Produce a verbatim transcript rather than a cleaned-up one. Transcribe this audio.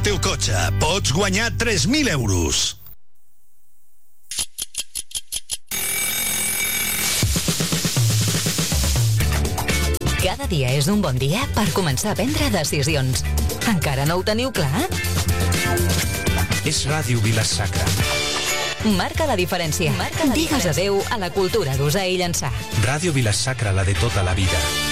teu cotxe. Pots guanyar tres mil euros. Cada dia és un bon dia per començar a prendre decisions. Encara no ho teniu clar? És Ràdio Vila-sacra. Marca la diferència. Marca la Digues diferència. Adéu a la cultura d'usar i llançar. Ràdio Vila-sacra, la de tota la vida.